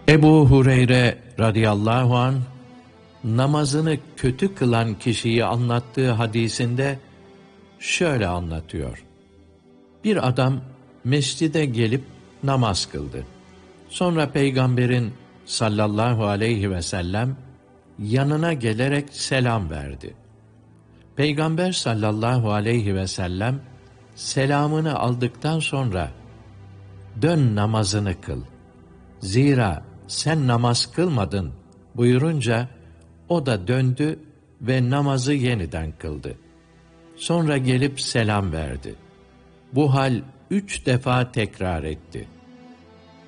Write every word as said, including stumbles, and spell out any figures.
Ebu Hureyre radıyallahu anh, namazını kötü kılan kişiyi anlattığı hadisinde şöyle anlatıyor. Bir adam mescide gelip namaz kıldı. Sonra Peygamberin sallallahu aleyhi ve sellem yanına gelerek selam verdi. Peygamber sallallahu aleyhi ve sellem selamını aldıktan sonra dön namazını kıl. Zira sen namaz kılmadın buyurunca o da döndü ve namazı yeniden kıldı. Sonra gelip selam verdi. Bu hal üç defa tekrar etti.